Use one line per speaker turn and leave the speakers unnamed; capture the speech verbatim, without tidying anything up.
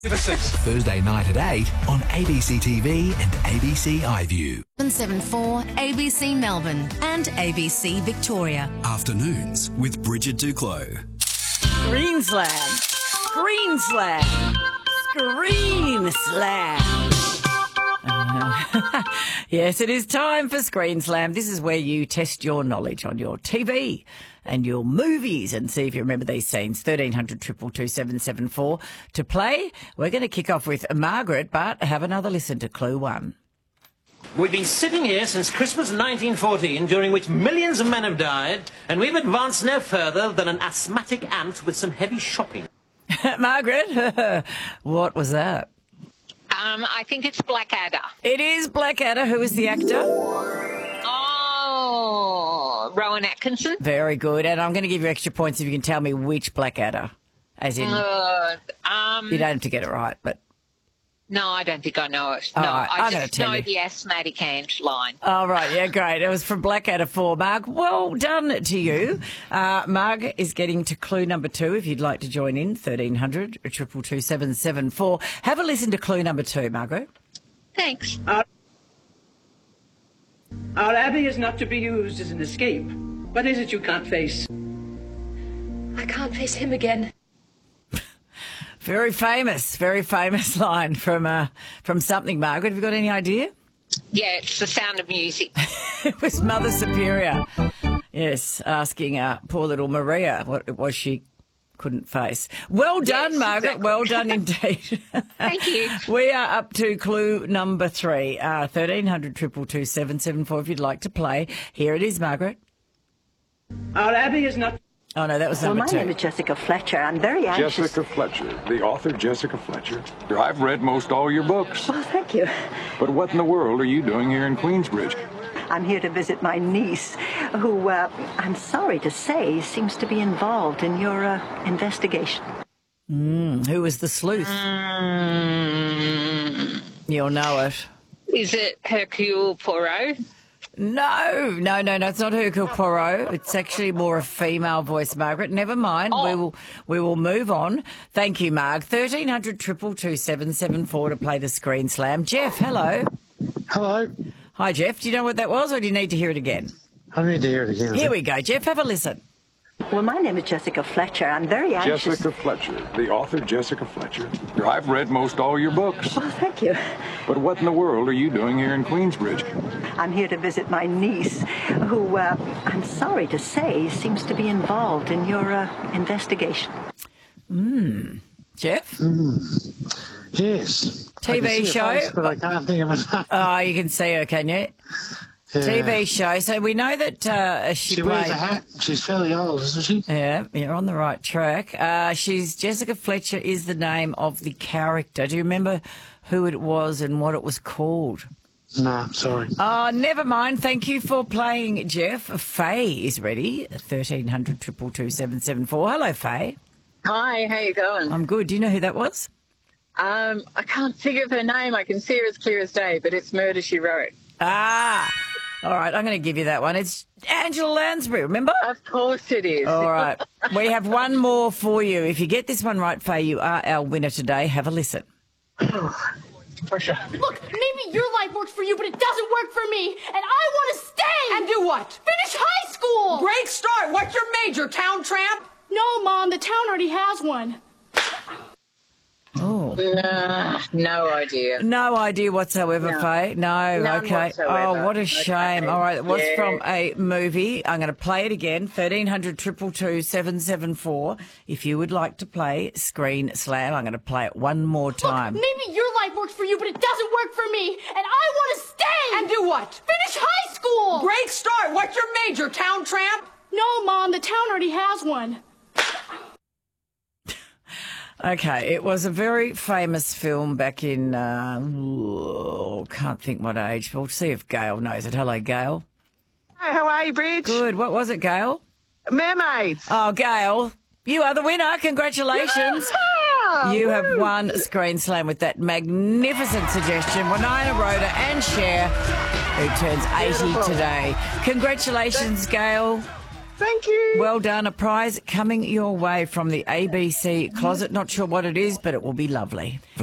Thursday night at eight on A B C T V and A B C iView.
seven seven four A B C Melbourne and A B C Victoria.
Afternoons with Bridget Duclos.
Screen Slam. Screen Slam. Screen Slam. Uh, yes, it is time for Screen Slam. This is where you test your knowledge on your T V and your movies and see if you remember these scenes. thirteen hundred, two two two, seven seven four to play. We're going to kick off with Margaret, but have another listen to clue one.
We've been sitting here since Christmas nineteen fourteen, during which millions of men have died, and we've advanced no further than an asthmatic ant with some heavy shopping.
Margaret, what was that?
Um, I think it's Blackadder.
It is Blackadder. Who is the actor?
Oh, Rowan Atkinson.
Very good. And I'm going to give you extra points if you can tell me which Blackadder. As in,
Uh, um,
you don't have to get it right, but...
no, I don't think I know it.
All
no,
right,
I
I'm gonna
just
tell
know
you.
the asthmatic ant line.
Oh, right, yeah, great. It was from Blackadder four. Mark, well done to you. Uh, Marg is getting to clue number two, if you'd like to join in, thirteen hundred, two two two, seven seven four. Have a listen to clue number two, Margaret.
Thanks.
Our, our abbey is not to be used as an escape. What is it you can't face?
I can't face him again.
Very famous, very famous line from uh, from something, Margaret. Have you got any idea?
Yeah, it's The Sound of Music.
It was Mother Superior. Yes, asking uh, poor little Maria what it was she couldn't face. Well done,
Yes,
Margaret.
exactly.
Well done indeed.
Thank you.
We are up to clue number three, uh, thirteen hundred, two two two, seven seven four if you'd like to play. Here it is, Margaret.
Our abbey is not...
Oh, no, that was
Well,
number
my
two.
name is Jessica Fletcher. I'm very anxious.
Jessica Fletcher, the author Jessica Fletcher. I've read most all your books.
Well, thank you.
But what in the world are you doing here in Queensbridge?
I'm here to visit my niece, who, uh, I'm sorry to say, seems to be involved in your uh, investigation.
Mm, who was the sleuth?
Mm,
You'll know it.
is it Hercule Poirot?
No, no, no, no. It's not Hercule Poirot. It's actually more a female voice, Margaret. Never mind.
Oh.
We will we will move on. Thank you, Marg. thirteen hundred, two two two, seven seven four to play the Screen Slam. Jeff, hello.
Hello.
Hi, Jeff. Do you know what that was, or do you need to hear it again?
I need to hear it again.
Here we go. Jeff, have a listen.
Well, my name is Jessica Fletcher. I'm very anxious.
Jessica Fletcher, the author Jessica Fletcher. I've read most all your books.
Well, thank you.
But what in the world are you doing here in Queensbridge?
I'm here to visit my niece, who, uh, I'm sorry to say, seems to be involved in your uh, investigation.
Hmm. Jeff?
Mm. Yes.
T V
I can see her
show?
face, but I can't think of it.
Oh, you can see her, can you?
Yeah.
T V show. So we know that uh, she,
She
played...
wears a hat. She's fairly old, isn't she?
Yeah, you're on the right track. Uh, she's Jessica Fletcher is the name of the character. Do you remember who it was and what it was called?
No, sorry.
Oh, never mind. Thank you for playing, Jeff. Faye is ready. thirteen hundred, two two two, seven seven four. Hello, Faye.
Hi, how you going?
I'm good. Do you know who that was?
Um, I can't think of her name. I can see her as clear as day, but it's Murder, She Wrote.
Ah, all right. I'm going to give you that one. It's Angela Lansbury, remember?
Of course it is.
All right. We have one more for you. If you get this one right, Faye, you are our winner today. Have a listen.
Pressure.
Look, maybe your life works for you, but it doesn't work for me, and I want to stay!
And do what?
Finish high school!
Great start. What's your major, town tramp?
No, Mom, the town already has one.
Oh.
Nah, no idea.
No idea whatsoever,
No.
Faye. No,
None
okay.
whatsoever.
Oh, what a shame.
Okay.
All right, it was
Yeah.
from a movie. I'm going to play it again. thirteen hundred, two two two, seven seven four. If you would like to play Screen Slam, I'm going to play it one more time.
Look, maybe your life works for you, but it doesn't work for me, and I want to stay!
And do what?
Finish high school!
Great start. What's your major, town tramp?
No, Mom, the town already has one.
Okay, it was a very famous film back in, uh, oh, can't think what age. We'll see if Gail knows it. Hello, Gail.
Hi, how are you, Bridge?
Good. What was it, Gail?
Mermaids.
Oh, Gail, you are the winner. Congratulations.
Yeah!
You have
Woo!
won Screen Slam with that magnificent suggestion. Winona Rhoda and Cher, who turns eighty
Beautiful.
today. Congratulations, Gail.
Thank you.
Well done. A prize coming your way from the A B C closet. Not sure what it is, but it will be lovely.